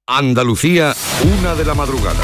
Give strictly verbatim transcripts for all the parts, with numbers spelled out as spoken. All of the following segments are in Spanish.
Andalucía, una de la madrugada.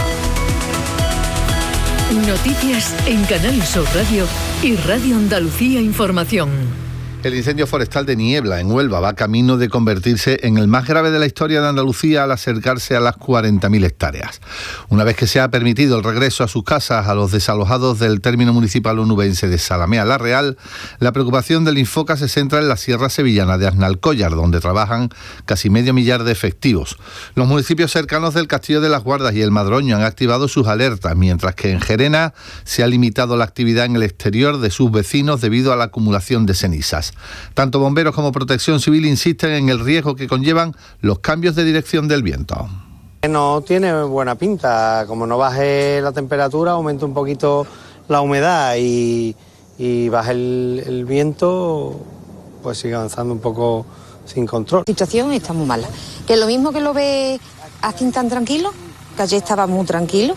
Noticias en Canal Sur Radio y Radio Andalucía Información. El incendio forestal de Niebla, en Huelva, va camino de convertirse en el más grave de la historia de Andalucía al acercarse a las cuarenta mil hectáreas. Una vez que se ha permitido el regreso a sus casas a los desalojados del término municipal onubense de Salamea la Real, la preocupación del Infoca se centra en la sierra sevillana de Aznalcóllar, donde trabajan casi medio millar de efectivos. Los municipios cercanos del Castillo de las Guardas y el Madroño han activado sus alertas, mientras que en Gerena se ha limitado la actividad en el exterior de sus vecinos debido a la acumulación de cenizas. Tanto bomberos como Protección Civil insisten en el riesgo que conllevan los cambios de dirección del viento. No tiene buena pinta, como no baje la temperatura, aumenta un poquito la humedad y, y baje el, el viento, pues sigue avanzando un poco sin control. La situación está muy mala, que lo mismo que lo ve así tan tranquilo, que ayer estaba muy tranquilo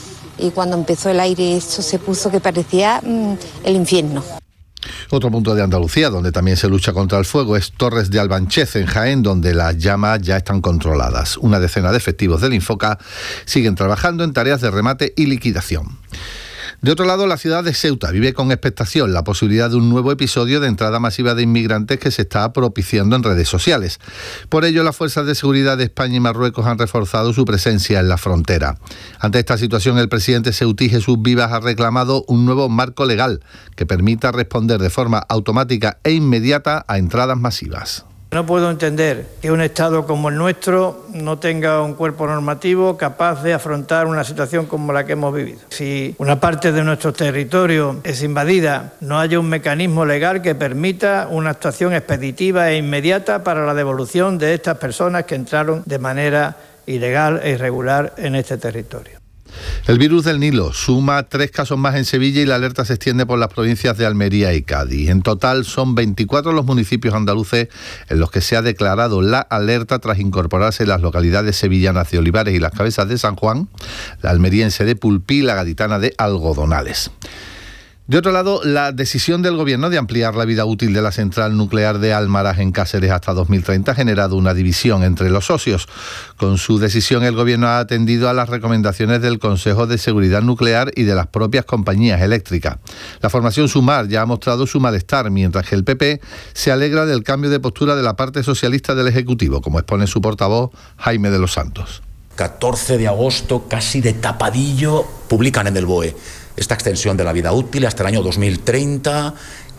y cuando empezó el aire esto se puso que parecía mmm, el infierno. Otro punto de Andalucía donde también se lucha contra el fuego es Torres de Albanchez, en Jaén, donde las llamas ya están controladas. Una decena de efectivos del Infoca siguen trabajando en tareas de remate y liquidación. De otro lado, la ciudad de Ceuta vive con expectación la posibilidad de un nuevo episodio de entrada masiva de inmigrantes que se está propiciando en redes sociales. Por ello, las fuerzas de seguridad de España y Marruecos han reforzado su presencia en la frontera. Ante esta situación, el presidente ceutí Jesús Vivas ha reclamado un nuevo marco legal que permita responder de forma automática e inmediata a entradas masivas. No puedo entender que un Estado como el nuestro no tenga un cuerpo normativo capaz de afrontar una situación como la que hemos vivido. Si una parte de nuestro territorio es invadida, no haya un mecanismo legal que permita una actuación expeditiva e inmediata para la devolución de estas personas que entraron de manera ilegal e irregular en este territorio. El virus del Nilo suma tres casos más en Sevilla y la alerta se extiende por las provincias de Almería y Cádiz. En total son veinticuatro los municipios andaluces en los que se ha declarado la alerta tras incorporarse las localidades sevillanas de Olivares y Las Cabezas de San Juan, la almeriense de Pulpí y la gaditana de Algodonales. De otro lado, la decisión del Gobierno de ampliar la vida útil de la central nuclear de Almaraz en Cáceres hasta dos mil treinta ha generado una división entre los socios. Con su decisión, el Gobierno ha atendido a las recomendaciones del Consejo de Seguridad Nuclear y de las propias compañías eléctricas. La formación Sumar ya ha mostrado su malestar, mientras que el P P se alegra del cambio de postura de la parte socialista del Ejecutivo, como expone su portavoz Jaime de los Santos. catorce de agosto, casi de tapadillo, publican en el B O E esta extensión de la vida útil hasta el año dos mil treinta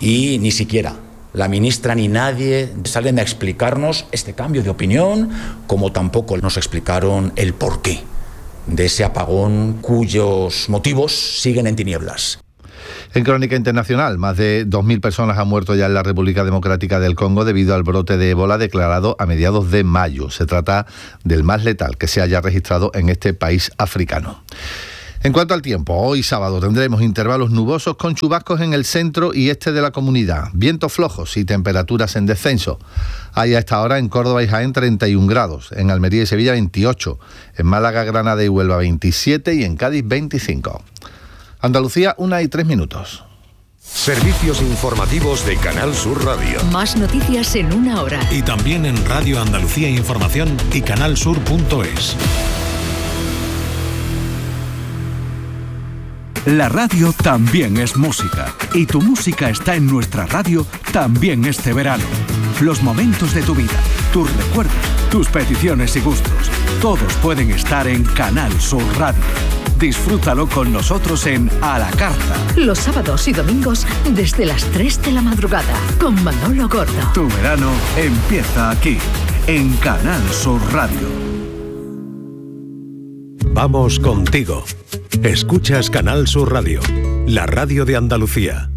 y ni siquiera la ministra ni nadie salen a explicarnos este cambio de opinión, como tampoco nos explicaron el porqué de ese apagón cuyos motivos siguen en tinieblas. En crónica internacional, más de dos mil personas han muerto ya en la República Democrática del Congo debido al brote de ébola declarado a mediados de mayo. Se trata del más letal que se haya registrado en este país africano. En cuanto al tiempo, hoy sábado tendremos intervalos nubosos con chubascos en el centro y este de la comunidad, vientos flojos y temperaturas en descenso. Hay a esta hora en Córdoba y Jaén treinta y un grados, en Almería y Sevilla veintiocho, en Málaga, Granada y Huelva veintisiete y en Cádiz veinticinco. Andalucía, una y tres minutos. Servicios informativos de Canal Sur Radio. Más noticias en una hora. Y también en Radio Andalucía Información y canalsur punto es. La radio también es música y tu música está en nuestra radio también este verano. Los momentos de tu vida, tus recuerdos, tus peticiones y gustos, todos pueden estar en Canal Sur Radio. Disfrútalo con nosotros en A la Carta. Los sábados y domingos desde las tres de la madrugada con Manolo Gordo. Tu verano empieza aquí, en Canal Sur Radio. Vamos contigo. Escuchas Canal Sur Radio, la radio de Andalucía.